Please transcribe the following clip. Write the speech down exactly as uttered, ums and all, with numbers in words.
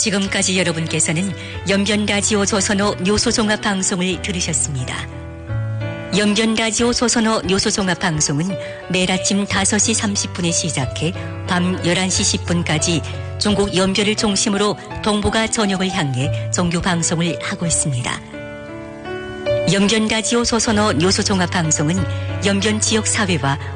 지금까지 여러분께서는 연변라디오 조선호 뉴스종합방송을 들으셨습니다. 연변라디오 조선호 뉴스종합방송은 매일 아침 다섯 시 삼십 분에 시작해 밤 열한 시 십 분까지 중국 연변을 중심으로 동북아 전역을 향해 정규 방송을 하고 있습니다. 연변라디오 조선호 뉴스종합방송은 연변 지역 사회와